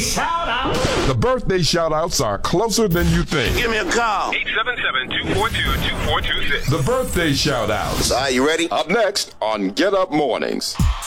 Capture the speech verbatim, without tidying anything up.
shout out. The birthday shout-outs are closer than you think. Give me a call. eight seven seven, two four two, two four two six. The birthday shout-outs. All right, you ready? Up next on Get Up Mornings.